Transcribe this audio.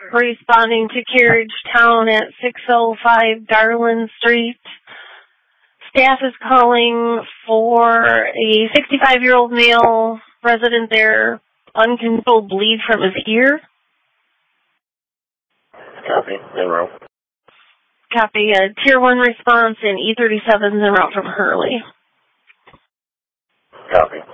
responding to Carriage Town at 605 Darlin Street. Staff is calling for a 65-year-old male resident there, uncontrolled bleed from his ear. Copy. En route. Copy. Tier 1 response in E37 en route from Hurley. Copy.